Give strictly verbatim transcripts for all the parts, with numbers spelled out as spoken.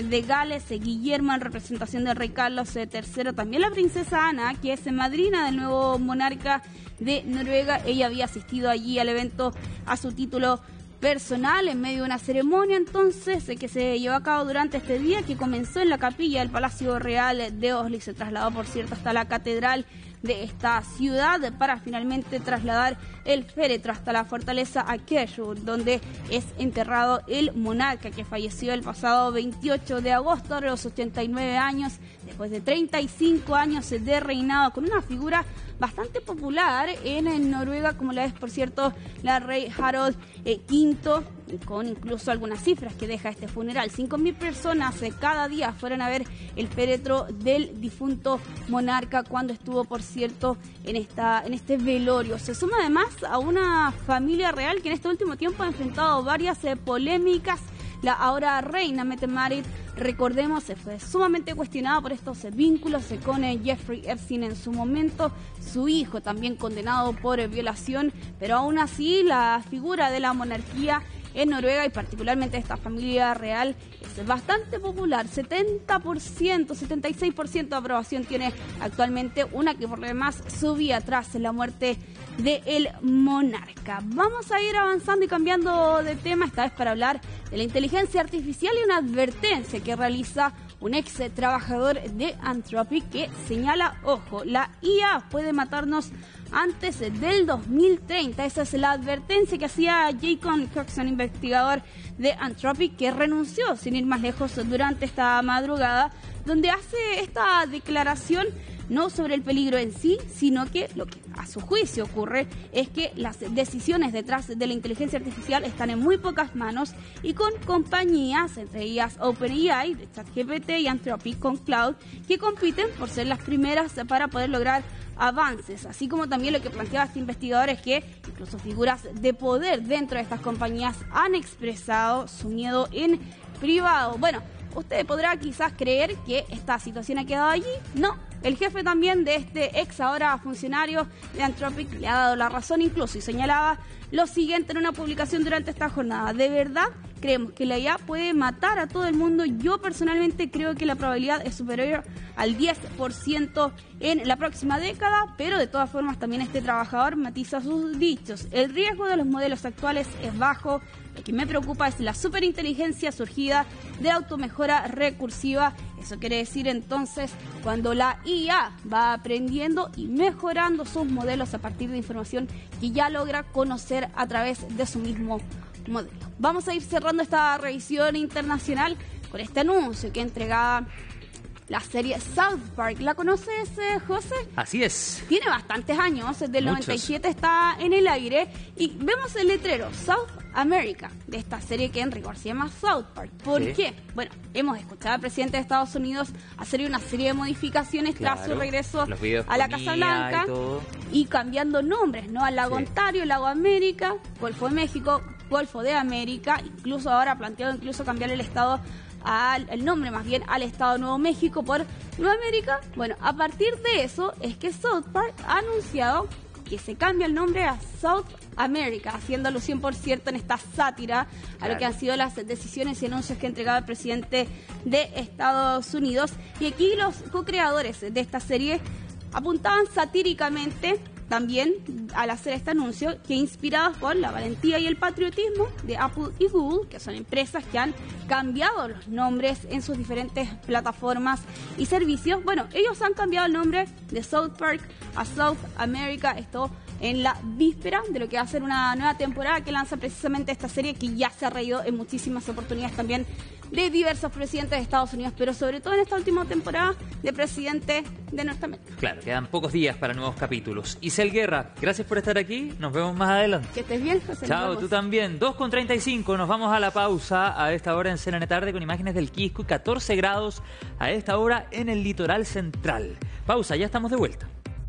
de Gales, Guillermo en representación del rey Carlos tercero, también la princesa Ana, que es madrina del nuevo monarca de Noruega. Ella había asistido allí al evento a su título personal en medio de una ceremonia entonces que se llevó a cabo durante este día, que comenzó en la capilla del Palacio Real de Oslo y se trasladó, por cierto, hasta la catedral de esta ciudad para finalmente trasladar el féretro hasta la fortaleza Akershus, donde es enterrado el monarca que falleció el pasado veintiocho de agosto a los ochenta y nueve años, después de treinta y cinco años de reinado, con una figura bastante popular en, en Noruega, como la es, por cierto, la rey Harald eh, quinto, con incluso algunas cifras que deja este funeral. cinco mil personas eh, cada día fueron a ver el féretro del difunto monarca cuando estuvo, por cierto, en, esta, en este velorio. Se suma además a una familia real que en este último tiempo ha enfrentado varias eh, polémicas. La ahora reina Mette-Marit, recordemos, se fue sumamente cuestionada por estos vínculos con Jeffrey Epstein en su momento, su hijo también condenado por violación, pero aún así la figura de la monarquía en Noruega y particularmente esta familia real es bastante popular. setenta por ciento, setenta y seis por ciento de aprobación tiene actualmente, una que por lo demás subía tras la muerte del monarca. Vamos a ir avanzando y cambiando de tema, esta vez para hablar de la inteligencia artificial y una advertencia que realiza un ex trabajador de Anthropic que señala, ojo, la I A puede matarnos antes del dos mil treinta. Esa es la advertencia que hacía Jacob Coxon, investigador de Anthropic, que renunció sin ir más lejos durante esta madrugada, donde hace esta declaración no sobre el peligro en sí, sino que lo que a su juicio ocurre es que las decisiones detrás de la inteligencia artificial están en muy pocas manos y con compañías, entre ellas OpenAI, de ChatGPT y Anthropic con Cloud, que compiten por ser las primeras para poder lograr avances, así como también lo que planteaba este investigador es que incluso figuras de poder dentro de estas compañías han expresado su miedo en privado. Bueno, usted podrá quizás creer que esta situación ha quedado allí. No, el jefe también de este ex ahora funcionario de Anthropic le ha dado la razón incluso y señalaba lo siguiente en una publicación durante esta jornada: de verdad creemos que la I A puede matar a todo el mundo. Yo personalmente creo que la probabilidad es superior al diez por ciento en la próxima década, pero de todas formas también este trabajador matiza sus dichos. El riesgo de los modelos actuales es bajo. Lo que me preocupa es la superinteligencia surgida de automejora recursiva. Eso quiere decir entonces cuando la I A va aprendiendo y mejorando sus modelos a partir de información que ya logra conocer a través de su mismo modelo. Vamos a ir cerrando esta revisión internacional con este anuncio que entregaba la serie South Park. ¿La conoces, eh, José? Así es. Tiene bastantes años, desde el Muchos. noventa y siete está en el aire y vemos el letrero South America de esta serie que en rigor se llama South Park. ¿Por Sí. qué? Bueno, hemos escuchado al presidente de Estados Unidos hacer una serie de modificaciones tras Claro, su regreso los videos a la con Casa I A Blanca y todo. y cambiando nombres, ¿no? Al lago Sí. Ontario, Lago América, Golfo de México, Golfo de América, incluso ahora ha planteado incluso cambiar el estado al el nombre más bien al estado de Nuevo México por Nueva América. Bueno, a partir de eso es que South Park ha anunciado que se cambia el nombre a South America, haciendo alusión, por cierto, en esta sátira a Claro. lo que han sido las decisiones y anuncios que ha entregado el presidente de Estados Unidos. Y aquí los co-creadores de esta serie apuntaban satíricamente también al hacer este anuncio que, inspirados por la valentía y el patriotismo de Apple y Google, que son empresas que han cambiado los nombres en sus diferentes plataformas y servicios, bueno, ellos han cambiado el nombre de South Park a South America, esto en la víspera de lo que va a ser una nueva temporada que lanza precisamente esta serie, que ya se ha reído en muchísimas oportunidades también de diversos presidentes de Estados Unidos, pero sobre todo en esta última temporada de presidente de Norteamérica. Claro, quedan pocos días para nuevos capítulos. Isel Guerra, gracias por estar aquí. Nos vemos más adelante. Que estés bien, José. Chao, tú también. dos con treinta y cinco, nos vamos a la pausa a esta hora en C N N Tarde con imágenes del Quisco y catorce grados a esta hora en el litoral central. Pausa, ya estamos de vuelta.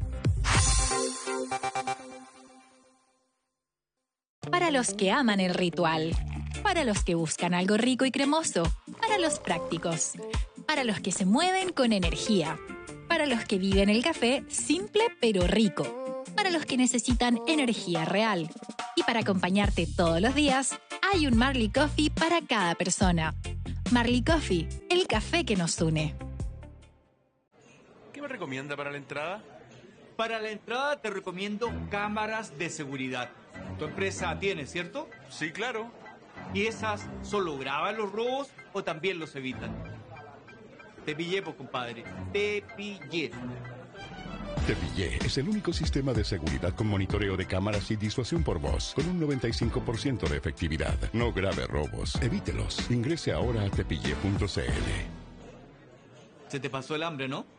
Para los que aman el ritual, para los que buscan algo rico y cremoso, para los prácticos, para los que se mueven con energía, para los que viven el café simple pero rico, para los que necesitan energía real. Y para acompañarte todos los días, hay un Marley Coffee para cada persona. Marley Coffee, el café que nos une. ¿Qué me recomienda para la entrada? Para la entrada te recomiendo cámaras de seguridad. Tu empresa tiene, ¿cierto? Sí, claro. ¿Y esas solo graban los robos o también los evitan? Te pillé, pues, compadre. Te pillé. Te Pillé es el único sistema de seguridad con monitoreo de cámaras y disuasión por voz, con un noventa y cinco por ciento de efectividad. No grave robos, evítelos. Ingrese ahora a tepille punto c l. Se te pasó el hambre, ¿no?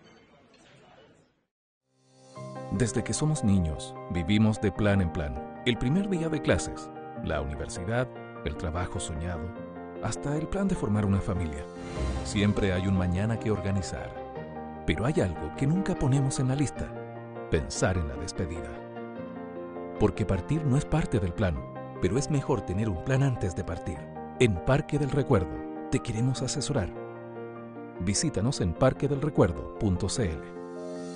Desde que somos niños, vivimos de plan en plan. El primer día de clases, la universidad, el trabajo soñado, hasta el plan de formar una familia. Siempre hay un mañana que organizar. Pero hay algo que nunca ponemos en la lista: pensar en la despedida. Porque partir no es parte del plan, pero es mejor tener un plan antes de partir. En Parque del Recuerdo te queremos asesorar. Visítanos en parque del recuerdo punto c l.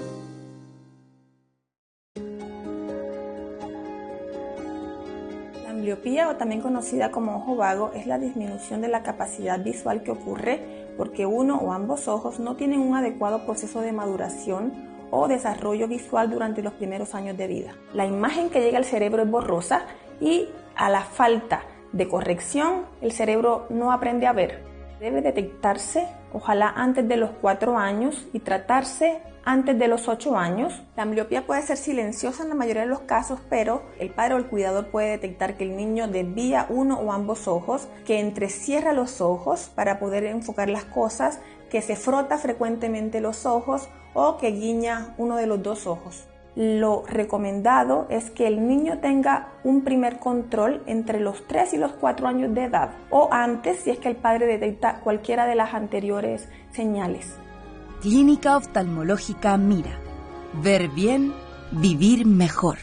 La ambliopía, o también conocida como ojo vago, es la disminución de la capacidad visual que ocurre porque uno o ambos ojos no tienen un adecuado proceso de maduración o desarrollo visual durante los primeros años de vida. La imagen que llega al cerebro es borrosa y a la falta de corrección el cerebro no aprende a ver. Debe detectarse, ojalá antes de los cuatro años, y tratarse antes de los ocho años. La ambliopía puede ser silenciosa en la mayoría de los casos, pero el padre o el cuidador puede detectar que el niño desvía uno o ambos ojos, que entrecierra los ojos para poder enfocar las cosas, que se frota frecuentemente los ojos o que guiña uno de los dos ojos. Lo recomendado es que el niño tenga un primer control entre los tres y los cuatro años de edad, o antes si es que el padre detecta cualquiera de las anteriores señales. Clínica Oftalmológica Mira. Ver bien, vivir mejor.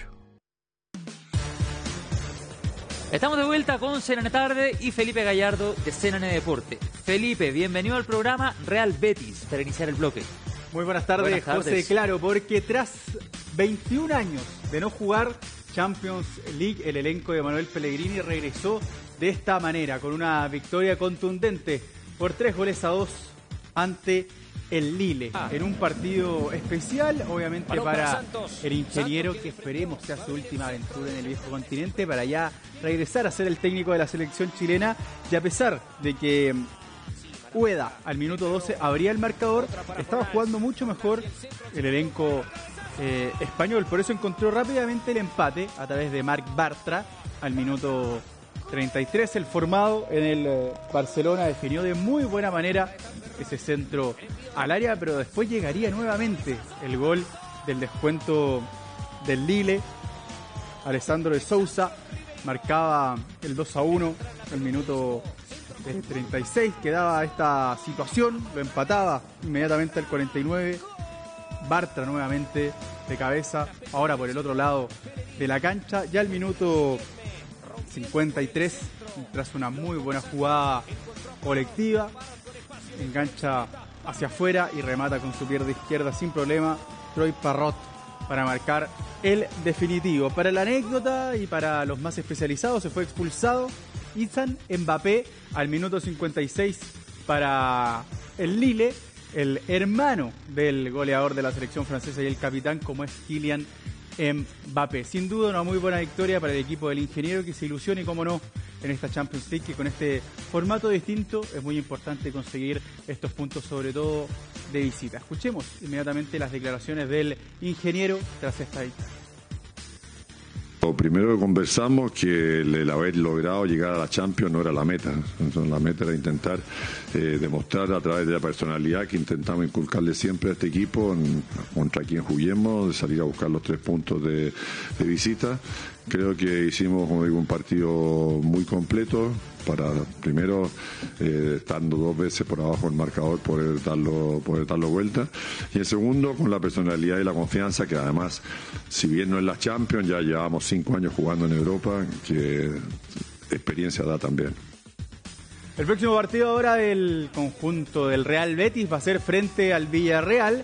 Estamos de vuelta con C N N Tarde y Felipe Gallardo de C N N Deporte. Felipe, bienvenido al programa Real Betis para iniciar el bloque. Muy buenas tardes, buenas tardes, José. Claro, porque tras veintiún años de no jugar Champions League, el elenco de Manuel Pellegrini regresó de esta manera, con una victoria contundente por tres goles a dos ante el Lille, ah. en un partido especial, obviamente, Balón para, para el ingeniero, Santos, que esperemos sea su última aventura en el viejo continente, para ya regresar a ser el técnico de la selección chilena. Y a pesar de que Ueda al minuto doce abría el marcador, estaba jugando mucho mejor el elenco eh, español, por eso encontró rápidamente el empate a través de Marc Bartra al minuto treinta y tres. El formado en el eh, Barcelona definió de muy buena manera ese centro al área, pero después llegaría nuevamente el gol del descuento del Lille. Alessandro de Sousa marcaba el dos a uno al minuto treinta y seis, quedaba esta situación, lo empataba inmediatamente al cuarenta y nueve. Bartra nuevamente de cabeza, ahora por el otro lado de la cancha. Ya al minuto cincuenta y tres, tras una muy buena jugada colectiva, engancha hacia afuera y remata con su pierna izquierda sin problema Troy Parrott para marcar el definitivo. Para la anécdota y para los más especializados, se fue expulsado Kylian Mbappé al minuto cincuenta y seis para el Lille, el hermano del goleador de la selección francesa y el capitán, como es Kylian Mbappé. Sin duda una muy buena victoria para el equipo del ingeniero, que se ilusiona, y cómo no, en esta Champions League, que con este formato distinto es muy importante conseguir estos puntos, sobre todo de visita. Escuchemos inmediatamente las declaraciones del ingeniero tras esta victoria. Lo primero que conversamos, que el haber logrado llegar a la Champions no era la meta. Entonces, la meta era intentar eh, demostrar a través de la personalidad que intentamos inculcarle siempre a este equipo, en, contra quien juguemos, de salir a buscar los tres puntos de, de visita. Creo que hicimos, como digo, un partido muy completo para, primero, eh, estando dos veces por abajo del marcador, poder darlo, poder darlo vuelta. Y el segundo, con la personalidad y la confianza, que además, si bien no es la Champions, ya llevamos cinco años jugando en Europa, que experiencia da también. El próximo partido ahora del conjunto del Real Betis va a ser frente al Villarreal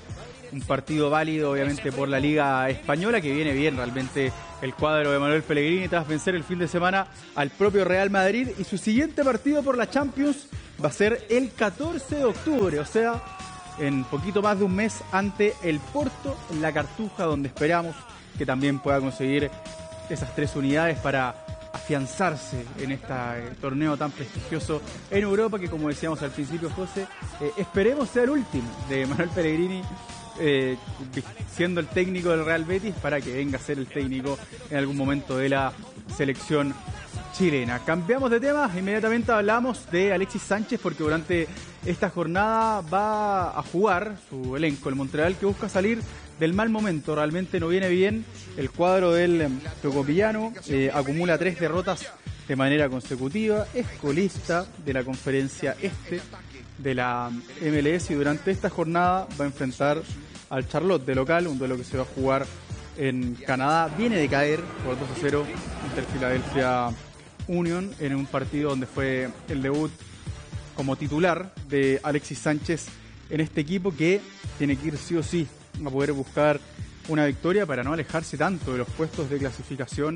un partido válido obviamente por la Liga Española, que viene bien realmente el cuadro de Manuel Pellegrini tras vencer el fin de semana al propio Real Madrid, y su siguiente partido por la Champions va a ser el catorce de octubre, o sea, en poquito más de un mes, ante el Porto en la Cartuja, donde esperamos que también pueda conseguir esas tres unidades para afianzarse en este eh, torneo tan prestigioso en Europa, que como decíamos al principio, José, eh, esperemos sea el último de Manuel Pellegrini eh, siendo el técnico del Real Betis, para que venga a ser el técnico en algún momento de la selección chilena. Cambiamos de tema, inmediatamente hablamos de Alexis Sánchez, porque durante esta jornada va a jugar su elenco, el Montreal, que busca salir del mal momento. Realmente no viene bien el cuadro del tocopillano, eh, acumula tres derrotas de manera consecutiva, es colista de la conferencia este de la M L S, y durante esta jornada va a enfrentar al Charlotte de local, un duelo que se va a jugar en Canadá. Viene de caer por dos a cero ante el Philadelphia Union en un partido donde fue el debut como titular de Alexis Sánchez en este equipo, que tiene que ir sí o sí a poder buscar una victoria para no alejarse tanto de los puestos de clasificación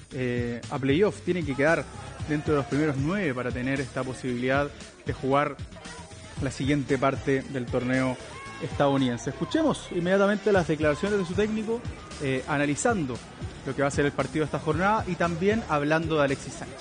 eh, a playoff. Tiene que quedar dentro de los primeros nueve para tener esta posibilidad de jugar la siguiente parte del torneo estadounidense. Escuchemos inmediatamente las declaraciones de su técnico, eh, analizando lo que va a ser el partido de esta jornada y también hablando de Alexis Sánchez.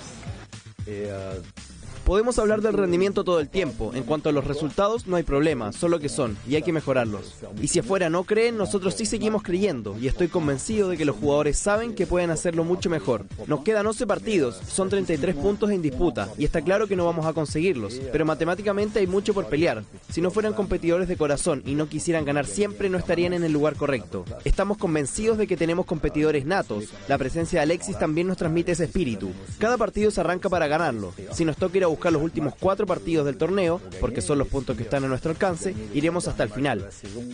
Eh, uh... Podemos hablar del rendimiento todo el tiempo. En cuanto a los resultados, no hay problema, son lo que son y hay que mejorarlos. Y si afuera no creen, nosotros sí seguimos creyendo, y estoy convencido de que los jugadores saben que pueden hacerlo mucho mejor. Nos quedan once partidos, son treinta y tres puntos en disputa, y está claro que no vamos a conseguirlos, pero matemáticamente hay mucho por pelear. Si no fueran competidores de corazón y no quisieran ganar siempre, no estarían en el lugar correcto. Estamos convencidos de que tenemos competidores natos. La presencia de Alexis también nos transmite ese espíritu. Cada partido se arranca para ganarlo. Si nos toca ir a buscar los últimos cuatro partidos del torneo, porque son los puntos que están a nuestro alcance, iremos hasta el final.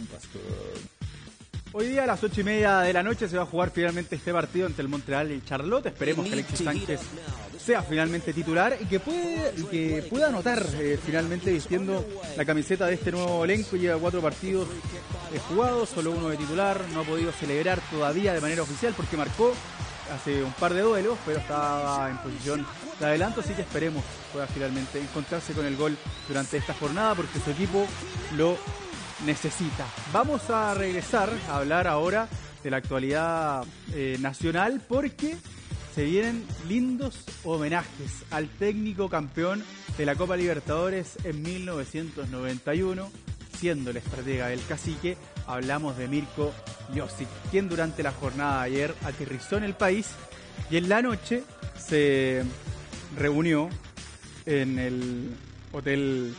Hoy día a las ocho y media de la noche se va a jugar finalmente este partido entre el Montreal y el Charlotte. Esperemos que Alexis Sánchez sea finalmente titular y que, puede, y que pueda anotar eh, finalmente vistiendo la camiseta de este nuevo elenco. Lleva cuatro partidos eh, jugados, solo uno de titular, no ha podido celebrar todavía de manera oficial porque marcó hace un par de duelos, pero estaba en posición de adelanto, así que esperemos pueda finalmente encontrarse con el gol durante esta jornada, porque su equipo lo necesita. Vamos a regresar a hablar ahora de la actualidad eh, nacional, porque se vienen lindos homenajes al técnico campeón de la Copa Libertadores en mil novecientos noventa y uno, siendo el estratega del Cacique. Hablamos de Mirko Josic, quien durante la jornada de ayer aterrizó en el país y en la noche se reunió en el hotel,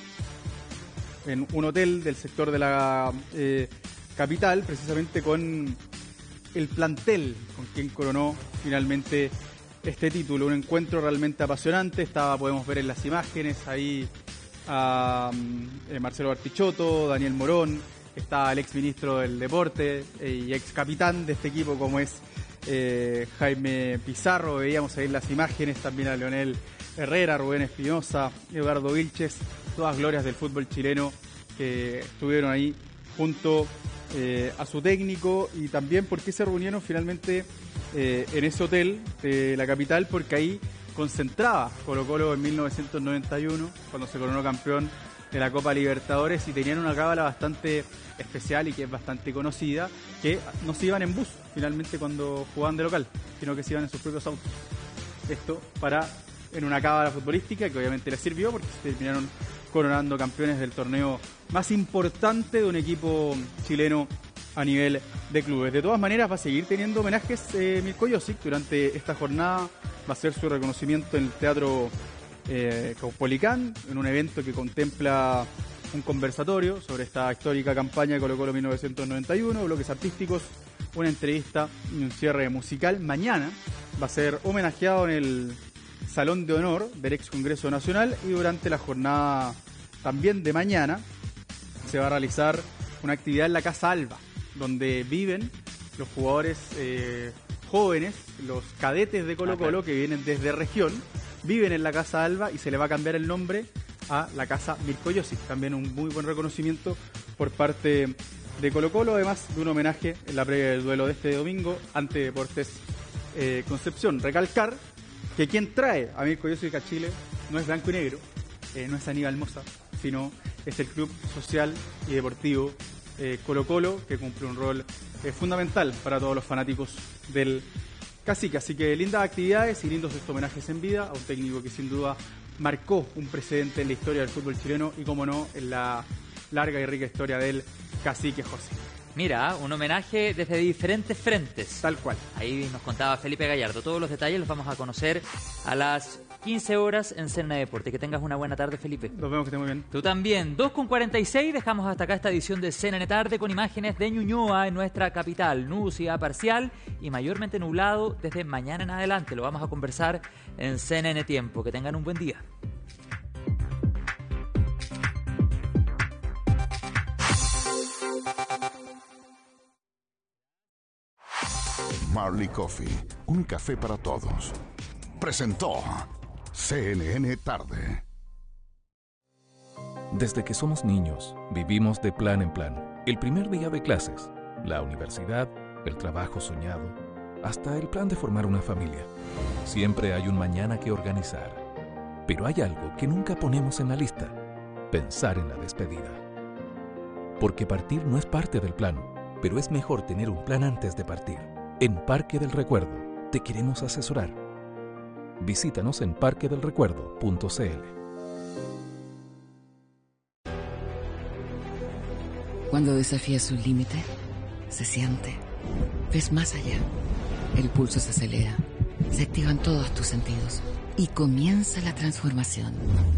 en un hotel del sector de la eh, capital, precisamente con el plantel con quien coronó finalmente este título. Un encuentro realmente apasionante. Estaba, podemos ver en las imágenes ahí a eh, Marcelo Bartichotto, Daniel Morón, está el ex ministro del Deporte eh, y ex capitán de este equipo como es eh, Jaime Pizarro. Veíamos ahí en las imágenes también a Leonel Herrera, Rubén Espinosa, Eduardo Vilches, todas glorias del fútbol chileno que estuvieron ahí junto eh, a su técnico. Y también por qué se reunieron finalmente eh, en ese hotel de la capital, porque ahí concentraba Colo-Colo en mil novecientos noventa y uno, cuando se coronó campeón de la Copa Libertadores, y tenían una cábala bastante especial y que es bastante conocida, que no se iban en bus finalmente cuando jugaban de local, sino que se iban en sus propios autos. Esto para en una cábala futbolística que obviamente les sirvió, porque se terminaron coronando campeones del torneo más importante de un equipo chileno a nivel de clubes. De todas maneras va a seguir teniendo homenajes eh, Mirko Josic. Durante esta jornada va a ser su reconocimiento en el Teatro eh, Caupolicán, en un evento que contempla un conversatorio sobre esta histórica campaña de Colo-Colo mil novecientos noventa y uno, bloques artísticos, una entrevista y un cierre musical. Mañana va a ser homenajeado en el Salón de Honor del ex Congreso Nacional, y durante la jornada también de mañana se va a realizar una actividad en la Casa Alba, donde viven los jugadores eh, jóvenes, los cadetes de Colo-Colo, ah, claro, que vienen desde región, viven en la Casa Alba y se le va a cambiar el nombre a la Casa Mirko Josic. También un muy buen reconocimiento por parte de Colo Colo, además de un homenaje en la previa del duelo de este domingo ante Deportes eh, Concepción. Recalcar que quien trae a Mirko Josic a Chile no es blanco y negro, eh, no es Aníbal Mosa, sino es el Club Social y Deportivo eh, Colo Colo, que cumple un rol eh, fundamental para todos los fanáticos del Cacique. Así que lindas actividades y lindos estos homenajes en vida a un técnico que sin duda marcó un precedente en la historia del fútbol chileno y, como no, en la larga y rica historia del Cacique José. Mira, un homenaje desde diferentes frentes. Tal cual. Ahí nos contaba Felipe Gallardo. Todos los detalles los vamos a conocer a las quince horas en Cena Deporte. Que tengas una buena tarde, Felipe. Nos vemos, que esté muy bien. Tú también. dos con cuarenta y seis. Dejamos hasta acá esta edición de Cena Tarde con imágenes de Ñuñoa en nuestra capital. Nubosidad parcial y mayormente nublado desde mañana en adelante. Lo vamos a conversar en C N N Tiempo. Que tengan un buen día. Marley Coffee, un café para todos. Presentó C N N Tarde. Desde que somos niños, vivimos de plan en plan. El primer día de clases, la universidad, el trabajo soñado, hasta el plan de formar una familia. Siempre hay un mañana que organizar. Pero hay algo que nunca ponemos en la lista: pensar en la despedida. Porque partir no es parte del plan, pero es mejor tener un plan antes de partir. En Parque del Recuerdo te queremos asesorar. Visítanos en parque del recuerdo punto c l. Cuando desafías un límite, se siente. Ves más allá. El pulso se acelera. Se activan todos tus sentidos. Y comienza la transformación.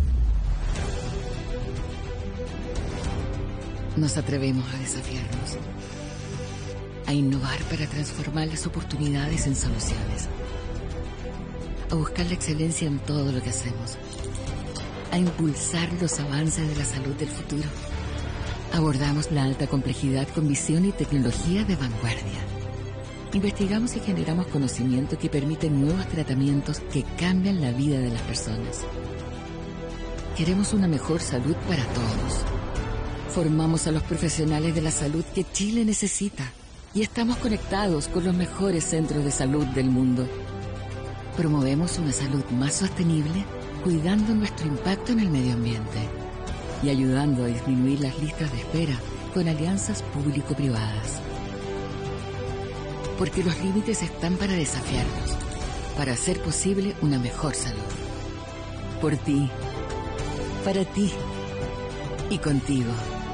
Nos atrevemos a desafiarnos. A innovar para transformar las oportunidades en soluciones. A buscar la excelencia en todo lo que hacemos. A impulsar los avances de la salud del futuro. Abordamos la alta complejidad con visión y tecnología de vanguardia. Investigamos y generamos conocimiento que permiten nuevos tratamientos que cambian la vida de las personas. Queremos una mejor salud para todos. Formamos a los profesionales de la salud que Chile necesita. Y estamos conectados con los mejores centros de salud del mundo. Promovemos una salud más sostenible, cuidando nuestro impacto en el medio ambiente y ayudando a disminuir las listas de espera con alianzas público-privadas. Porque los límites están para desafiarnos, para hacer posible una mejor salud. Por ti, para ti y contigo.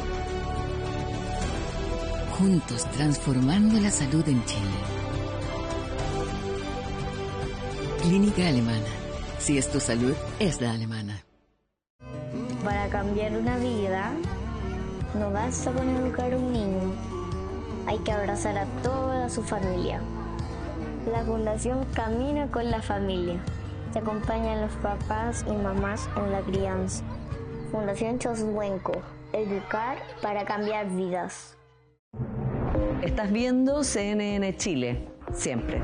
Juntos transformando la salud en Chile. Clínica Alemana. Si es tu salud, es la alemana. Para cambiar una vida, no basta con educar a un niño. Hay que abrazar a toda su familia. La Fundación Camina con la Familia. Se acompañan los papás y mamás en la crianza. Fundación Choshuenco. Educar para cambiar vidas. Estás viendo C N N Chile, siempre.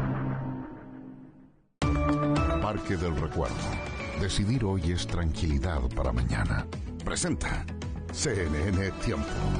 Parque del Recuerdo. Decidir hoy es tranquilidad para mañana. Presenta C N N Tiempo.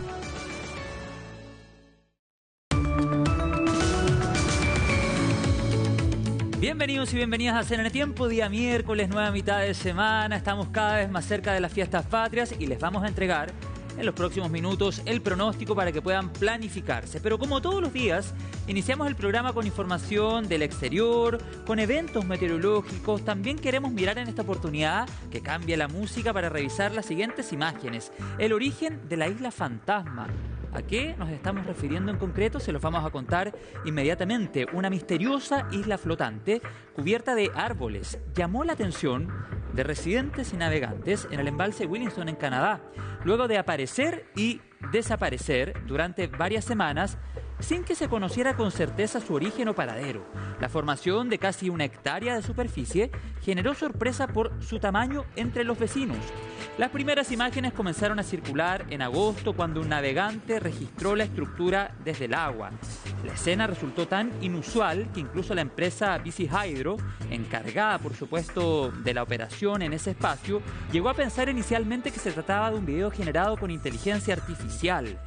Bienvenidos y bienvenidas a C N N Tiempo, día miércoles, nueva mitad de semana. Estamos cada vez más cerca de las fiestas patrias y les vamos a entregar en los próximos minutos el pronóstico para que puedan planificarse. Pero como todos los días, iniciamos el programa con información del exterior, con eventos meteorológicos. También queremos mirar en esta oportunidad que cambia la música para revisar las siguientes imágenes. El origen de la isla fantasma. ¿A qué nos estamos refiriendo en concreto? Se los vamos a contar inmediatamente. Una misteriosa isla flotante cubierta de árboles llamó la atención de residentes y navegantes en el embalse Williston en Canadá, luego de aparecer y desaparecer durante varias semanas sin que se conociera con certeza su origen o paradero. La formación de casi una hectárea de superficie generó sorpresa por su tamaño entre los vecinos. Las primeras imágenes comenzaron a circular en agosto cuando un navegante registró la estructura desde el agua. La escena resultó tan inusual que incluso la empresa B C Hydro, encargada por supuesto de la operación en ese espacio, llegó a pensar inicialmente que se trataba de un video generado con inteligencia artificial.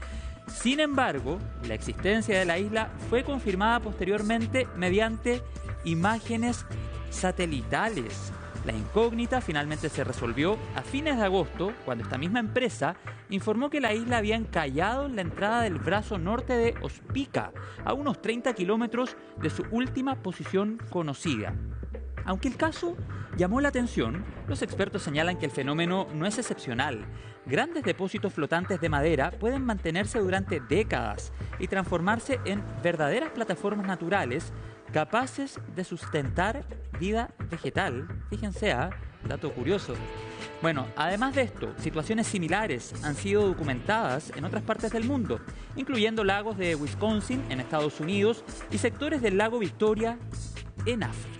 Sin embargo, la existencia de la isla fue confirmada posteriormente mediante imágenes satelitales. La incógnita finalmente se resolvió a fines de agosto, cuando esta misma empresa informó que la isla había encallado en la entrada del brazo norte de Ospica, a unos treinta kilómetros de su última posición conocida. Aunque el caso llamó la atención, los expertos señalan que el fenómeno no es excepcional. Grandes depósitos flotantes de madera pueden mantenerse durante décadas y transformarse en verdaderas plataformas naturales capaces de sustentar vida vegetal. Fíjense, ¿eh? Dato curioso. Bueno, además de esto, situaciones similares han sido documentadas en otras partes del mundo, incluyendo lagos de Wisconsin en Estados Unidos y sectores del lago Victoria en África.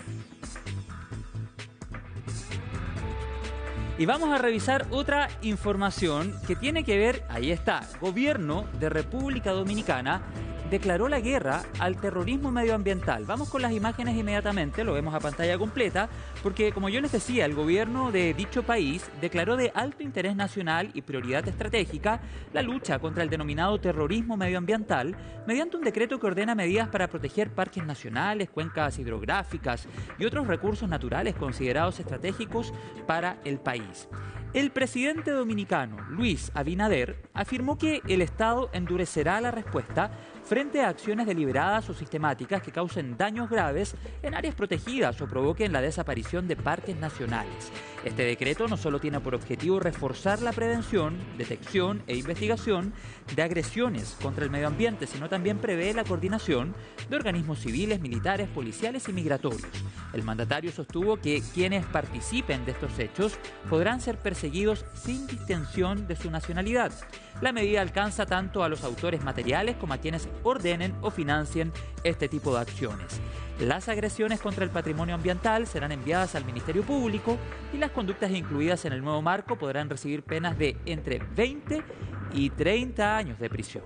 Y vamos a revisar otra información que tiene que ver, ahí está, Gobierno de República Dominicana declaró la guerra al terrorismo medioambiental. Vamos con las imágenes inmediatamente, lo vemos a pantalla completa, porque como yo les decía, el gobierno de dicho país declaró de alto interés nacional y prioridad estratégica la lucha contra el denominado terrorismo medioambiental mediante un decreto que ordena medidas para proteger parques nacionales, cuencas hidrográficas y otros recursos naturales considerados estratégicos para el país. El presidente dominicano, Luis Abinader, afirmó que el Estado endurecerá la respuesta frente a acciones deliberadas o sistemáticas que causen daños graves en áreas protegidas o provoquen la desaparición de parques nacionales. Este decreto no solo tiene por objetivo reforzar la prevención, detección e investigación de agresiones contra el medio ambiente, sino también prevé la coordinación de organismos civiles, militares, policiales y migratorios. El mandatario sostuvo que quienes participen de estos hechos podrán ser perseguidos sin distinción de su nacionalidad. La medida alcanza tanto a los autores materiales como a quienes ordenen o financien este tipo de acciones. Las agresiones contra el patrimonio ambiental serán enviadas al Ministerio Público y las conductas incluidas en el nuevo marco podrán recibir penas de entre veinte y treinta años de prisión.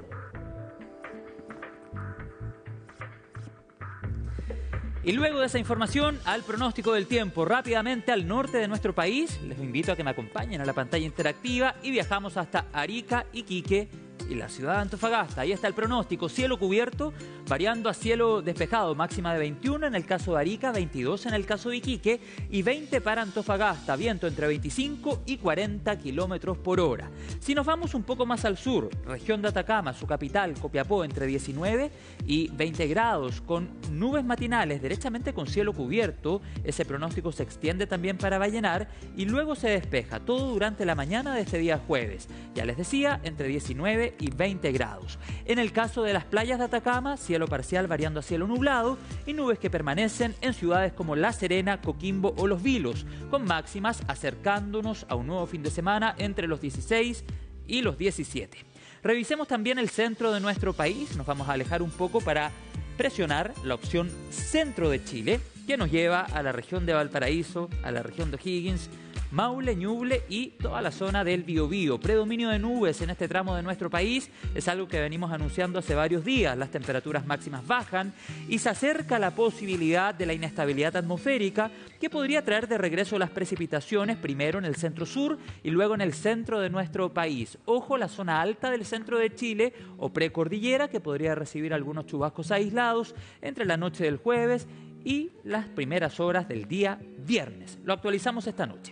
Y luego de esa información, al pronóstico del tiempo, rápidamente al norte de nuestro país. Les invito a que me acompañen a la pantalla interactiva y viajamos hasta Arica, Iquique y la ciudad de Antofagasta. Ahí está el pronóstico, cielo cubierto, variando a cielo despejado, máxima de veintiuno en el caso de Arica, veintidós en el caso de Iquique y veinte para Antofagasta, viento entre veinticinco y cuarenta kilómetros por hora. Si nos vamos un poco más al sur, región de Atacama, su capital, Copiapó, entre diecinueve y veinte grados, con nubes matinales, derechamente con cielo cubierto. Ese pronóstico se extiende también para Vallenar y luego se despeja, todo durante la mañana de este día jueves. Ya les decía, entre diecinueve y veinte grados. En el caso de las playas de Atacama, cielo parcial variando a cielo nublado y nubes que permanecen en ciudades como La Serena, Coquimbo o Los Vilos, con máximas acercándonos a un nuevo fin de semana entre los dieciséis y los diecisiete. Revisemos también el centro de nuestro país, nos vamos a alejar un poco para presionar la opción centro de Chile, que nos lleva a la región de Valparaíso, a la región de O'Higgins, Maule, Ñuble y toda la zona del Biobío. Predominio de nubes en este tramo de nuestro país es algo que venimos anunciando hace varios días. Las temperaturas máximas bajan y se acerca la posibilidad de la inestabilidad atmosférica que podría traer de regreso las precipitaciones, primero en el centro sur y luego en el centro de nuestro país. Ojo, la zona alta del centro de Chile o precordillera, que podría recibir algunos chubascos aislados entre la noche del jueves y las primeras horas del día viernes. Lo actualizamos esta noche.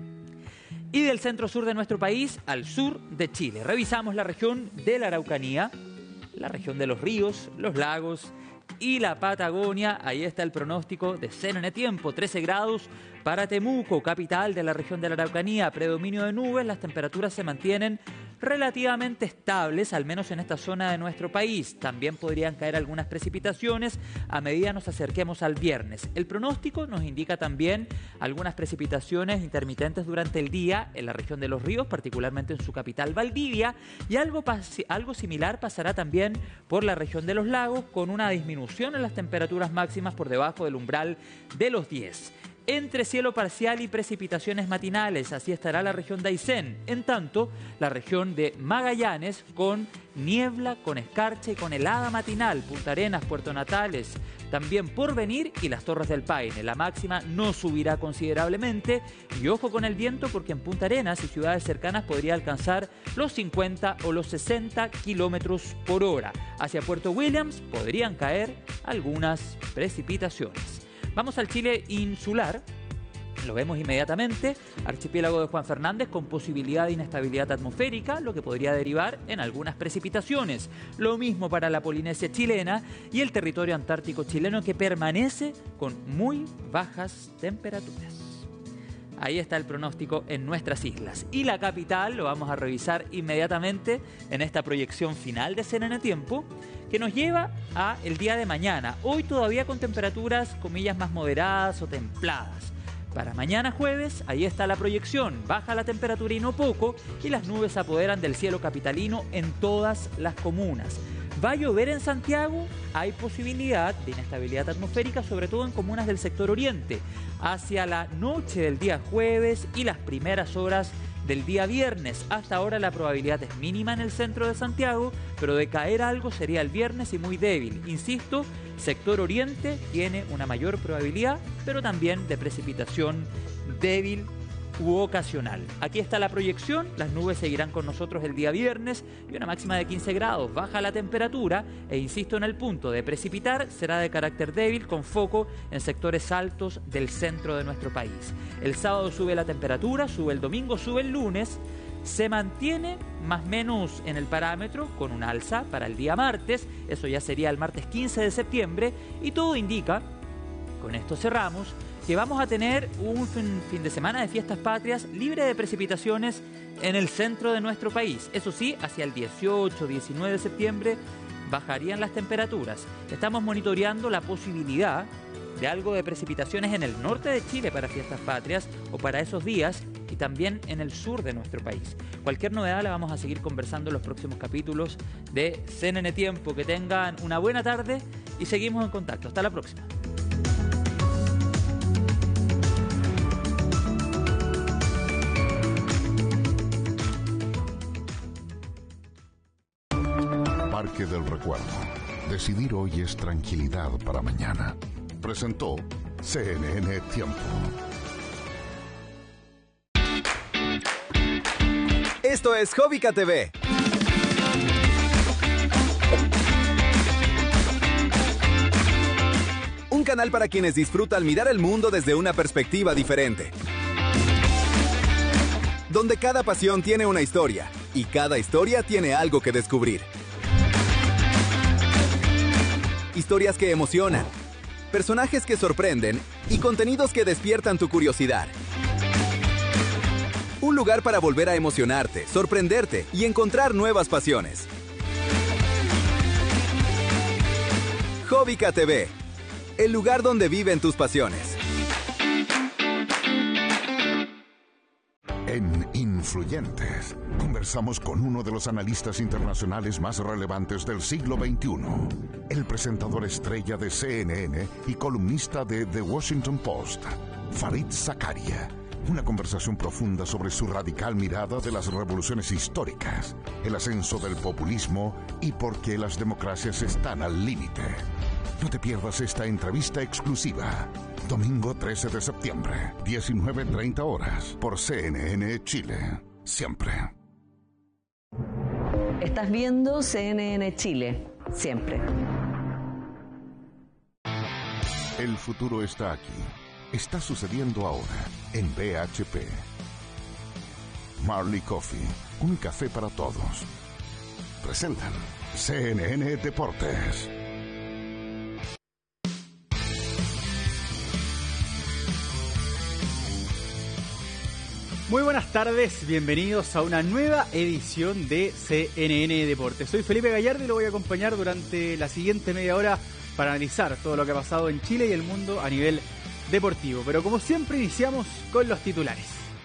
Y del centro sur de nuestro país al sur de Chile. Revisamos la región de la Araucanía, la región de los ríos, los lagos y la Patagonia. Ahí está el pronóstico de C N N Tiempo, trece grados para Temuco, capital de la región de la Araucanía. Predominio de nubes, las temperaturas se mantienen relativamente estables, al menos en esta zona de nuestro país. También podrían caer algunas precipitaciones a medida nos acerquemos al viernes. El pronóstico nos indica también algunas precipitaciones intermitentes durante el día en la región de los ríos, particularmente en su capital Valdivia, y algo, algo similar pasará también por la región de los lagos, con una disminución en las temperaturas máximas por debajo del umbral de los diez. entre cielo parcial y precipitaciones matinales. Así estará la región de Aysén. En tanto, la región de Magallanes con niebla, con escarcha y con helada matinal. Punta Arenas, Puerto Natales, también Porvenir y las Torres del Paine. La máxima no subirá considerablemente. Y ojo con el viento, porque en Punta Arenas y ciudades cercanas podría alcanzar los cincuenta o los sesenta kilómetros por hora. Hacia Puerto Williams podrían caer algunas precipitaciones. Vamos al Chile insular. Lo vemos inmediatamente, archipiélago de Juan Fernández con posibilidad de inestabilidad atmosférica, lo que podría derivar en algunas precipitaciones. Lo mismo para la Polinesia chilena y el territorio antártico chileno, que permanece con muy bajas temperaturas. Ahí está el pronóstico en nuestras islas. Y la capital lo vamos a revisar inmediatamente en esta proyección final de C N N Tiempo, que nos lleva a el día de mañana. Hoy todavía con temperaturas, comillas, más moderadas o templadas. Para mañana jueves, ahí está la proyección. Baja la temperatura y no poco, y las nubes se apoderan del cielo capitalino en todas las comunas. ¿Va a llover en Santiago? Hay posibilidad de inestabilidad atmosférica, sobre todo en comunas del sector oriente. Hacia la noche del día jueves y las primeras horas del día viernes. Hasta ahora la probabilidad es mínima en el centro de Santiago, pero de caer algo sería el viernes y muy débil. Insisto, sector oriente tiene una mayor probabilidad, pero también de precipitación débil u ocasional. Aquí está la proyección. Las nubes seguirán con nosotros el día viernes y una máxima de quince grados. Baja la temperatura e insisto en el punto de precipitar, será de carácter débil con foco en sectores altos del centro de nuestro país. El sábado sube la temperatura, sube el domingo, sube el lunes. Se mantiene más o menos en el parámetro con un alza para el día martes. Eso ya sería el martes quince de septiembre y todo indica, con esto cerramos, que vamos a tener un fin, fin de semana de fiestas patrias libre de precipitaciones en el centro de nuestro país. Eso sí, hacia el dieciocho, diecinueve de septiembre bajarían las temperaturas. Estamos monitoreando la posibilidad de algo de precipitaciones en el norte de Chile para fiestas patrias o para esos días, y también en el sur de nuestro país. Cualquier novedad la vamos a seguir conversando en los próximos capítulos de C N N Tiempo. Que tengan una buena tarde y seguimos en contacto. Hasta la próxima. Parque del Recuerdo. Decidir hoy es tranquilidad para mañana. Presentó C N N Tiempo. Esto es Hobbica T V. Un canal para quienes disfrutan mirar el mundo desde una perspectiva diferente. Donde cada pasión tiene una historia y cada historia tiene algo que descubrir. Historias que emocionan, personajes que sorprenden y contenidos que despiertan tu curiosidad. Un lugar para volver a emocionarte, sorprenderte y encontrar nuevas pasiones. Hobbica T V, el lugar donde viven tus pasiones. En Influyentes, conversamos con uno de los analistas internacionales más relevantes del siglo veintiuno, el presentador estrella de C N N y columnista de The Washington Post, Fareed Zakaria. Una conversación profunda sobre su radical mirada de las revoluciones históricas, el ascenso del populismo y por qué las democracias están al límite. No te pierdas esta entrevista exclusiva. Domingo trece de septiembre, diecinueve treinta horas, por C N N Chile. Siempre. Estás viendo C N N Chile. Siempre. El futuro está aquí. Está sucediendo ahora en B H P. Marley Coffee, un café para todos. Presentan C N N Deportes. Muy buenas tardes, bienvenidos a una nueva edición de C N N Deportes. Soy Felipe Gallardo y lo voy a acompañar durante la siguiente media hora para analizar todo lo que ha pasado en Chile y el mundo a nivel deportivo. Pero como siempre iniciamos con los titulares.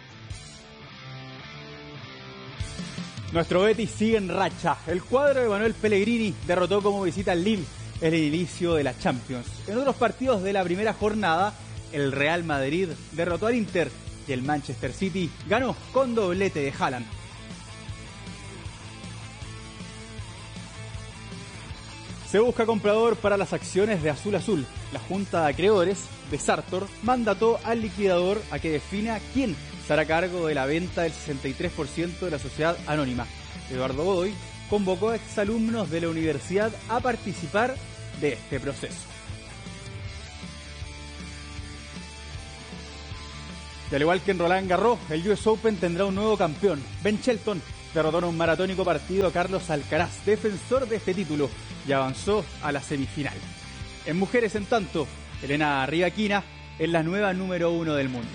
Nuestro Betis sigue en racha. El cuadro de Manuel Pellegrini derrotó como visita al Lille en el inicio de la Champions. En otros partidos de la primera jornada, el Real Madrid derrotó al Inter y el Manchester City ganó con doblete de Haaland. Se busca comprador para las acciones de Azul Azul. La Junta de Acreedores de Sartor mandató al liquidador a que defina quién se hará cargo de la venta del sesenta y tres por ciento de la sociedad anónima. Eduardo Godoy convocó a exalumnos de la universidad a participar de este proceso. Y al igual que en Roland Garros, el U S Open tendrá un nuevo campeón. Ben Shelton derrotó en un maratónico partido a Carlos Alcaraz, defensor de este título, y avanzó a la semifinal. En mujeres, en tanto, Elena Rybakina es la nueva número uno del mundo.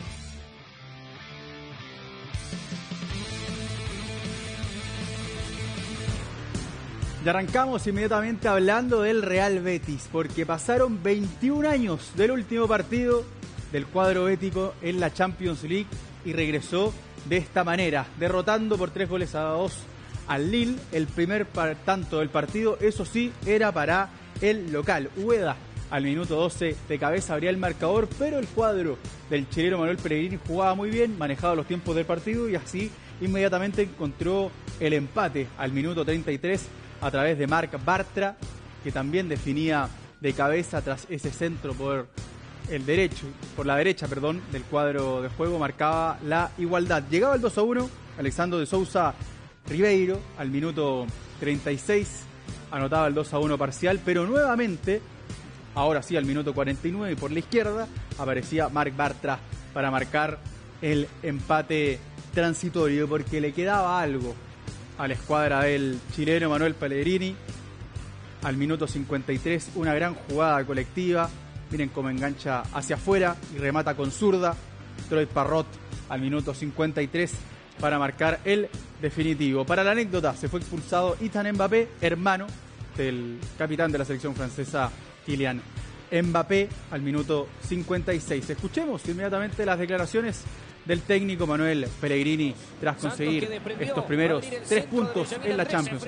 Y arrancamos inmediatamente hablando del Real Betis, porque pasaron veintiún años del último partido del cuadro bético en la Champions League y regresó de esta manera, derrotando por tres goles a dos al Lille. El primer tanto del partido, eso sí, era para el local. Ueda al minuto doce de cabeza abría el marcador, pero el cuadro del chileno Manuel Pellegrini jugaba muy bien, manejaba los tiempos del partido y así inmediatamente encontró el empate al minuto treinta y tres a través de Marc Bartra, que también definía de cabeza tras ese centro por el derecho, por la derecha, perdón, del cuadro de juego, marcaba la igualdad. Llegaba el dos a uno, Alexandro de Sousa Ribeiro al minuto treinta y seis anotaba el dos a uno parcial, pero nuevamente, ahora sí al minuto cuarenta y nueve, y por la izquierda aparecía Marc Bartra para marcar el empate transitorio, porque le quedaba algo a la escuadra del chileno Manuel Pellegrini. Al minuto cincuenta y tres, una gran jugada colectiva. Miren cómo engancha hacia afuera y remata con zurda Troy Parrot al minuto cincuenta y tres para marcar el definitivo. Para la anécdota, se fue expulsado Ethan Mbappé, hermano del capitán de la selección francesa Kylian Mbappé, al minuto cincuenta y seis. Escuchemos inmediatamente las declaraciones del técnico Manuel Pellegrini tras conseguir estos primeros tres puntos en la Champions.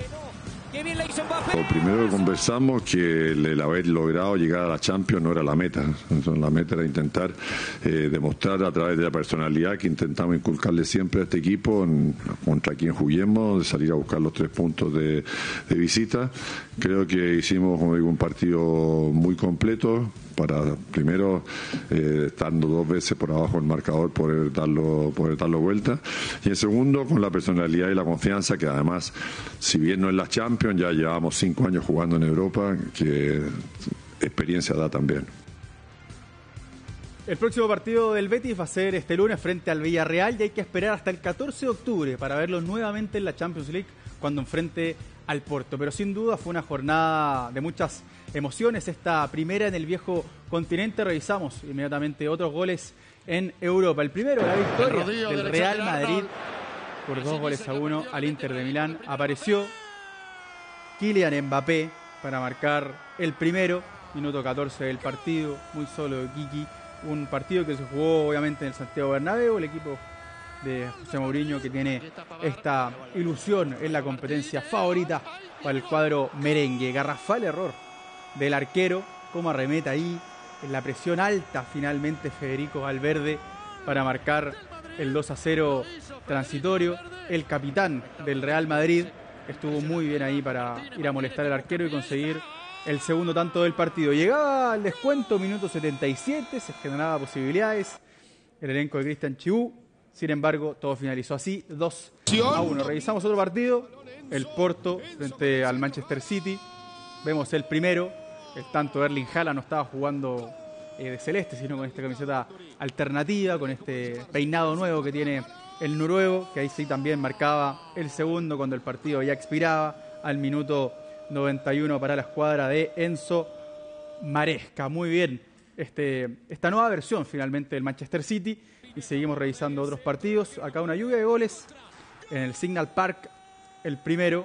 Lo primero que conversamos que el haber logrado llegar a la Champions no era la meta. Entonces, la meta era intentar eh, demostrar a través de la personalidad que intentamos inculcarle siempre a este equipo en, contra quien juguemos, de salir a buscar los tres puntos de, de visita. Creo que hicimos, como digo, un partido muy completo para primero eh, estando dos veces por abajo el marcador, poder darlo, poder darlo vuelta, y en segundo con la personalidad y la confianza que además, si bien no es la Champions, ya llevamos cinco años jugando en Europa, que experiencia da también. El próximo partido del Betis va a ser este lunes frente al Villarreal y hay que esperar hasta el catorce de octubre para verlo nuevamente en la Champions League cuando enfrente al Porto. Pero sin duda fue una jornada de muchas emociones, esta primera en el viejo continente. Revisamos inmediatamente otros goles en Europa. El primero, la victoria del Real Madrid por dos goles a uno al Inter de Milán. Apareció Kylian Mbappé para marcar el primero, minuto catorce del partido, muy solo de Kiki. Un partido que se jugó obviamente en el Santiago Bernabéu, el equipo de José Mourinho que tiene esta ilusión en la competencia favorita para el cuadro merengue. Garrafal error del arquero, como arremeta ahí en la presión alta finalmente Federico Valverde para marcar el dos a cero transitorio. El capitán del Real Madrid estuvo muy bien ahí para ir a molestar al arquero y conseguir el segundo tanto del partido. Llegaba al descuento, minuto setenta y siete, se generaba posibilidades el elenco de Cristian Chibú. Sin embargo, todo finalizó así, dos a uno. Revisamos otro partido, el Porto frente al Manchester City. Vemos el primero, el tanto Erling Haaland no estaba jugando eh, de celeste, sino con esta camiseta alternativa, con este peinado nuevo que tiene el noruego, que ahí sí también marcaba el segundo cuando el partido ya expiraba, al minuto noventa y uno para la escuadra de Enzo Maresca. Muy bien, este, esta nueva versión finalmente del Manchester City. Y seguimos revisando otros partidos. Acá una lluvia de goles en el Signal Park. El primero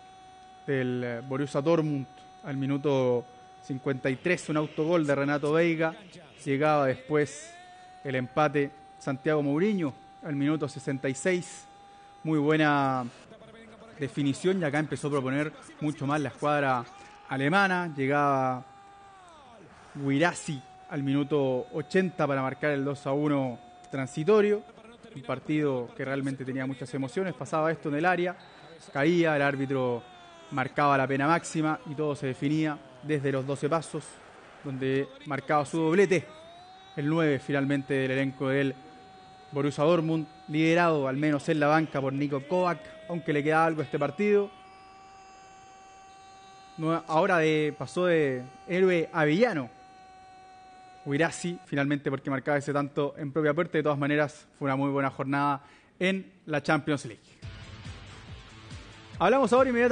del Borussia Dortmund al minuto cincuenta y tres, un autogol de Renato Veiga. Llegaba después el empate Santiago Mourinho al minuto sesenta y seis. Muy buena definición y acá empezó a proponer mucho más la escuadra alemana. Llegaba Guirassy al minuto ochenta para marcar el dos a uno transitorio. Un partido que realmente tenía muchas emociones. Pasaba esto en el área, caía, el árbitro marcaba la pena máxima y todo se definía desde los doce pasos, donde marcaba su doblete el nueve finalmente del elenco del Borussia Dortmund, liderado al menos en la banca por Niko Kovac, aunque le queda algo a este partido. Ahora de, pasó de héroe a villano Guirassy, finalmente, porque marcaba ese tanto en propia puerta. De todas maneras, fue una muy buena jornada en la Champions League. Hablamos ahora inmediatamente